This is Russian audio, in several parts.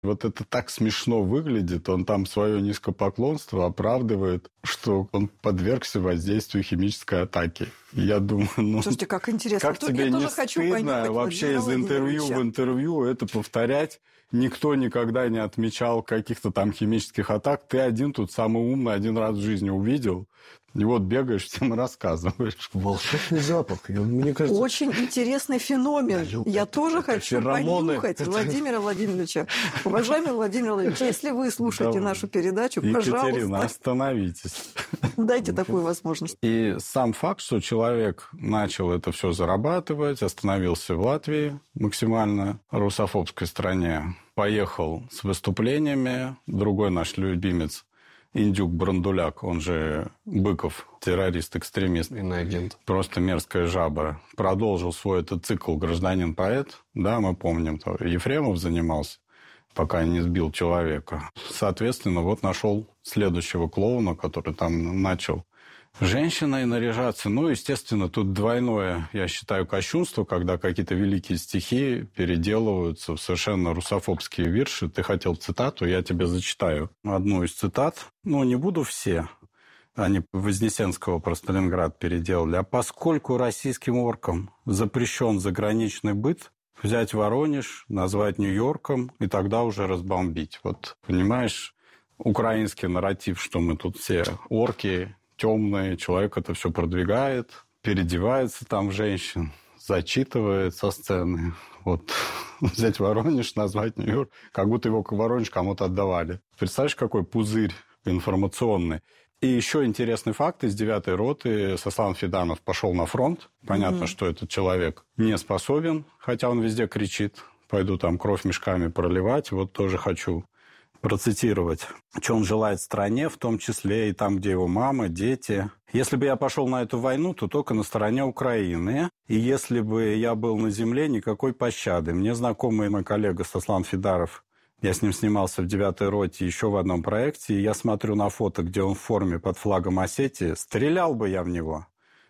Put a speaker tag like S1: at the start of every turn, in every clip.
S1: Вот это так смешно выглядит. Он там свое низкопоклонство оправдывает, что он подвергся воздействию химической атаки. И я думаю,
S2: Слушайте, как интересно.
S1: Как тебе не стыдно вообще из интервью в интервью это повторять? Никто никогда не отмечал каких-то там химических атак. Ты один тут самый умный, один раз в жизни увидел. И вот бегаешь, всем рассказываешь.
S3: Волшебный запах. Мне кажется...
S2: Очень интересный феномен. Я тоже хочу понюхать Владимира Владимировича. Уважаемый Владимир Владимирович, если вы слушаете нашу передачу, пожалуйста...
S1: Екатерина, остановитесь.
S2: Дайте такую возможность.
S1: И сам факт, что человек начал это все зарабатывать, остановился в Латвии, максимально русофобской стране, поехал с выступлениями. Другой наш любимец Индюк Брандуляк, он же Быков, террорист-экстремист.
S3: Иноагент.
S1: Просто мерзкая жаба. Продолжил свой этот цикл «Гражданин-поэт». Да, мы помним, Ефремов занимался, пока не сбил человека. Соответственно, вот нашел следующего клоуна, который там начал женщиной наряжаться. Ну, естественно, тут двойное, я считаю, кощунство, когда какие-то великие стихи переделываются в совершенно русофобские вирши. Ты хотел цитату, я тебе зачитаю одну из цитат. Ну, не буду все. Они Вознесенского про Сталинград переделали. А поскольку российским оркам запрещен заграничный быт, взять Воронеж, назвать Нью-Йорком и тогда уже разбомбить. Вот, понимаешь, украинский нарратив, что мы тут все орки, темные, человек это все продвигает, переодевается там в женщин, зачитывает со сцены. Вот взять Воронеж, назвать Нью-Йорк, как будто его Воронеж кому-то отдавали. Представляешь, какой пузырь информационный. И еще интересный факт. Из 9-й роты Сослан Феданов пошел на фронт. Понятно, что этот человек не способен, хотя он везде кричит. Пойду там кровь мешками проливать. Вот тоже хочу процитировать, что он желает стране, в том числе и там, где его мама, дети. Если бы я пошел на эту войну, то только на стороне Украины. И если бы я был на земле, никакой пощады. Мне знакомый мой коллега Сослан Федаров, я с ним снимался в 9-й роте еще в одном проекте, и я смотрю на фото, где он в форме под флагом Осетии. Стрелял бы я в него.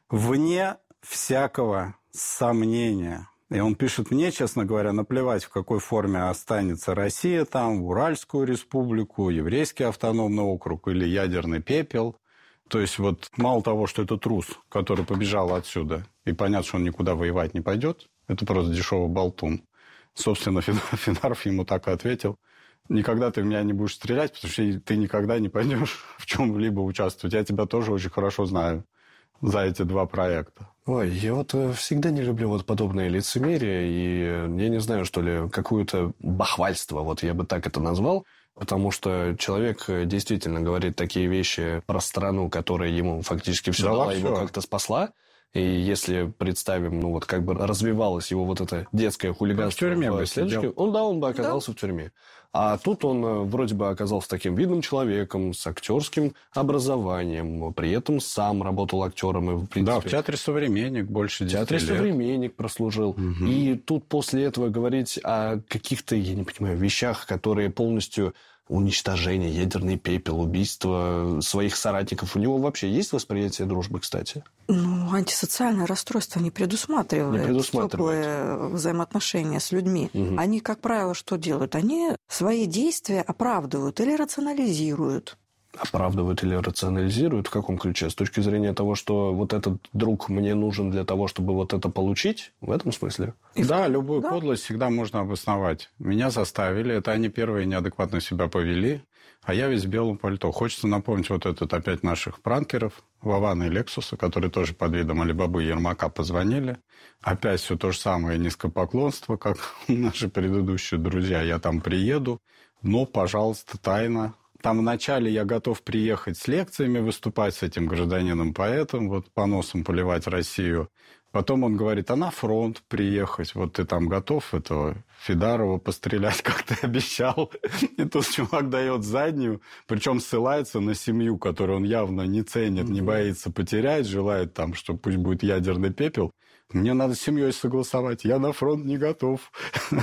S1: Вне всякого сомнения. И он пишет, мне, честно говоря, наплевать, в какой форме останется Россия там, Уральскую республику, Еврейский автономный округ или ядерный пепел. То есть вот мало того, что это трус, который побежал отсюда, и понятно, что он никуда воевать не пойдет, это просто дешевый болтун. Собственно, Федаров ему так и ответил, никогда ты в меня не будешь стрелять, потому что ты никогда не пойдешь в чем-либо участвовать. Я тебя тоже очень хорошо знаю за эти два проекта.
S3: Ой, я вот всегда не люблю вот подобное лицемерие, и я не знаю, что ли, какое-то бахвальство, вот я бы так это назвал, потому что человек действительно говорит такие вещи про страну, которая ему фактически все дала, его как-то спасла. И если представим, ну вот как бы развивалось его вот это детское хулиганство...
S1: В тюрьме бы сидел.
S3: Он бы оказался в тюрьме. А тут он вроде бы оказался таким видным человеком, с актерским образованием, при этом сам работал актером. И, в принципе,
S1: да, в театре «Современник» больше 10 лет.
S3: В театре «Современник» прослужил. Угу. И тут после этого говорить о каких-то, я не понимаю, вещах, которые полностью... Уничтожение, ядерный пепел, убийство своих соратников. У него вообще есть восприятие дружбы, кстати?
S2: Ну, антисоциальное расстройство не предусматривает теплые взаимоотношения с людьми. Угу. Они, как правило, что делают? Они свои действия оправдывают или рационализируют.
S3: Оправдывают или рационализируют? В каком ключе? С точки зрения того, что вот этот друг мне нужен для того, чтобы вот это получить? В этом смысле?
S1: Да, любую подлость всегда можно обосновать. Меня заставили, это они первые неадекватно себя повели, а я весь в белом пальто. Хочется напомнить вот этот опять наших пранкеров, Вована и Лексуса, которые тоже под видом Алибабы и Ермака позвонили. Опять все то же самое низкопоклонство, как наши предыдущие друзья. Я там приеду, но, пожалуйста, тайно. Там вначале я готов приехать с лекциями, выступать с этим гражданином-поэтом, вот по носам поливать Россию. Потом он говорит, а на фронт приехать, вот ты там готов этого Федарова пострелять, как ты обещал. И тут чувак дает заднюю, причем ссылается на семью, которую он явно не ценит, не боится потерять, желает там, что пусть будет ядерный пепел. Мне надо с семьей согласовать, я на фронт не готов.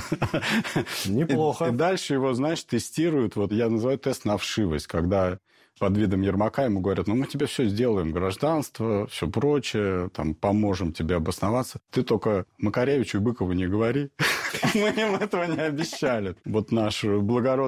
S3: Неплохо.
S1: И дальше его, знаешь, тестируют, вот я называю тест на вшивость, когда под видом Ермака ему говорят, мы тебе все сделаем, гражданство, все прочее, там, поможем тебе обосноваться. Ты только Макаревичу и Быкову не говори. Мы им этого не обещали. Вот наш благородный